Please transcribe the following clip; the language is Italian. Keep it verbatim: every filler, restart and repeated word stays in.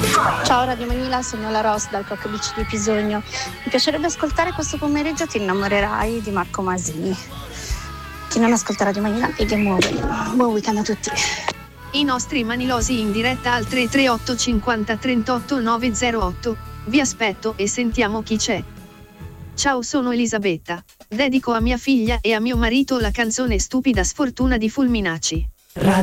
Ciao Radio Manila, sono la Ros dal Cock Beach di Pisogno. Mi piacerebbe ascoltare questo pomeriggio Ti innamorerai di Marco Masini. Chi non ascolta Radio Manila e che muove. Buon weekend a tutti. I nostri manilosi in diretta al tre tre otto cinquanta trentotto novecentotto. Vi aspetto e sentiamo chi c'è. Ciao, sono Elisabetta. Dedico a mia figlia e a mio marito la canzone Stupida sfortuna di Fulminacci. Radio